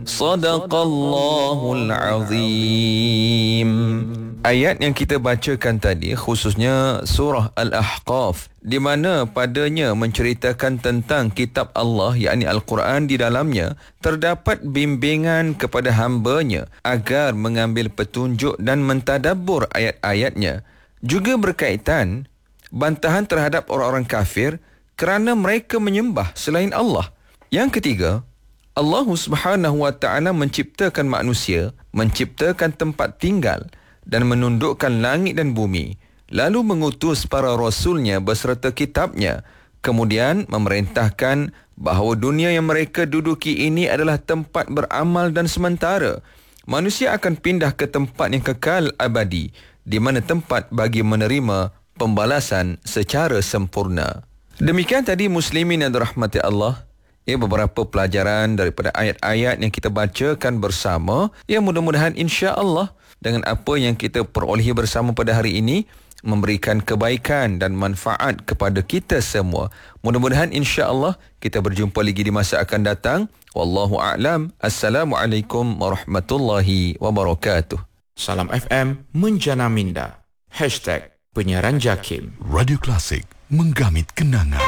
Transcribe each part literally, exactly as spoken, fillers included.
Sadaqallahul Azim. Ayat yang kita bacakan tadi khususnya surah Al-Ahqaf, di mana padanya menceritakan tentang kitab Allah, yakni Al-Quran. Di dalamnya terdapat bimbingan kepada hamba-Nya agar mengambil petunjuk dan mentadabbur ayat-ayatnya. Juga berkaitan bantahan terhadap orang-orang kafir kerana mereka menyembah selain Allah. Yang ketiga, Allah Subhanahu wa taala menciptakan manusia, menciptakan tempat tinggal dan menundukkan langit dan bumi, lalu mengutus para rasulnya beserta kitabnya, kemudian memerintahkan bahawa dunia yang mereka duduki ini adalah tempat beramal dan sementara. Manusia akan pindah ke tempat yang kekal abadi, di mana tempat bagi menerima pembalasan secara sempurna. Demikian tadi muslimin yang dirahmati Allah, ya, beberapa pelajaran daripada ayat-ayat yang kita bacakan bersama, yang mudah-mudahan insya-Allah dengan apa yang kita perolehi bersama pada hari ini memberikan kebaikan dan manfaat kepada kita semua. Mudah-mudahan insya-Allah kita berjumpa lagi di masa akan datang. Wallahu a'lam. Assalamualaikum warahmatullahi wabarakatuh. Salam F M Menjana Minda. Hashtag Penyiaran Jakim. Radio Klasik, menggamit kenangan.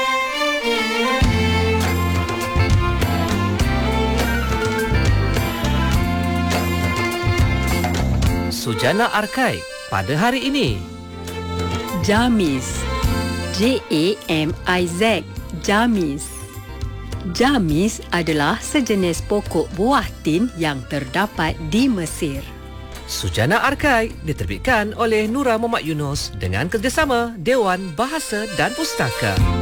Sujana Arkai pada hari ini. Jamiz, J A M I Z, Jamiz. Jamiz adalah sejenis pokok buah tin yang terdapat di Mesir. Sujana Arkai diterbitkan oleh Nura Muhammad Yunus dengan kerjasama Dewan Bahasa dan Pustaka.